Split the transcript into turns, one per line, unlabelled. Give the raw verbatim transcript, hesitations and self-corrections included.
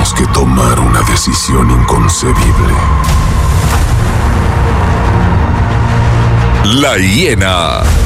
Tenemos que tomar una decisión inconcebible. La hiena.